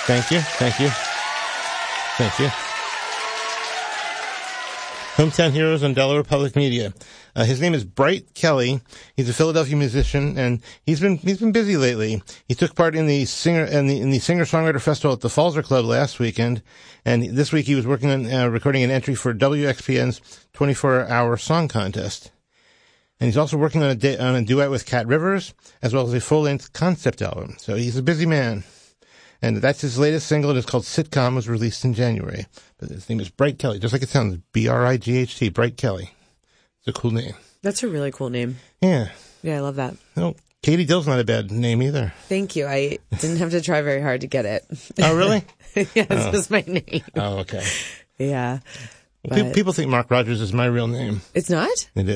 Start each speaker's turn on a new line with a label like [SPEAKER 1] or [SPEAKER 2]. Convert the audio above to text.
[SPEAKER 1] Thank you. Hometown Heroes on Delaware Public Media. His name is Bright Kelly. He's a Philadelphia musician, and he's been busy lately. He took part in the singer-songwriter festival at the Falzer Club last weekend, and this week he was working on recording an entry for WXPN's 24-hour song contest. And he's also working on a duet with Cat Rivers, as well as a full-length concept album. So he's a busy man. And that's his latest single. It is called Sitcom, was released in January. But his name is Bright Kelly, just like it sounds, B-R-I-G-H-T, Bright Kelly. It's a cool name.
[SPEAKER 2] That's a really cool name.
[SPEAKER 1] Yeah.
[SPEAKER 2] Yeah, I love that.
[SPEAKER 1] No, Katie Dill's not a bad name either.
[SPEAKER 2] Thank you. I didn't have to try very hard to get it.
[SPEAKER 1] Oh, really?
[SPEAKER 2] Yes, this was my name.
[SPEAKER 1] Oh, okay.
[SPEAKER 2] Yeah.
[SPEAKER 1] People think Mark Rogers is my real name.
[SPEAKER 2] It's not?
[SPEAKER 1] It is.